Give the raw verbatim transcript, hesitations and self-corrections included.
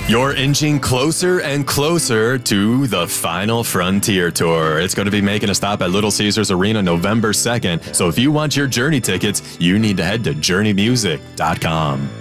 You're inching closer and closer to the Final Frontier Tour. It's going to be making a stop at Little Caesars Arena November second. So if you want your Journey tickets, you need to head to journey music dot com.